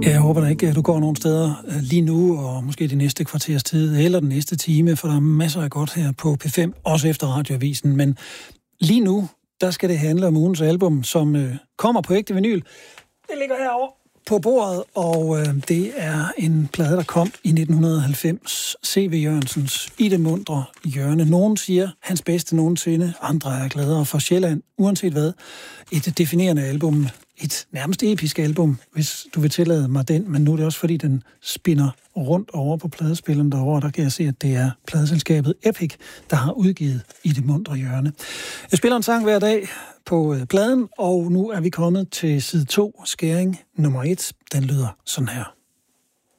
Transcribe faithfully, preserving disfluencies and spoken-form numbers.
Jeg håber da ikke, at du går nogen steder lige nu, og måske de næste kvarters tid, eller den næste time, for der er masser af godt her på P fem, også efter radioavisen. Men lige nu, der skal det handle om ugens album, som øh, kommer på ægte vinyl. Det ligger herovre på bordet, og øh, det er en plade, der kom i nitten halvfems. C V Jørgensens I det muntre hjørne. Nogen siger, hans bedste nogensinde. Andre er gladere for Sjælland. Uanset hvad. Et definerende album. Et nærmest episk album, hvis du vil tillade mig den. Men nu er det også, fordi den spinner rundt over på pladespilleren derovre. Der kan jeg se, at det er pladeselskabet Epic, der har udgivet I det muntre hjørne. Jeg spiller en sang hver dag på pladen, og nu er vi kommet til side to, skæring nummer et. Den lyder sådan her.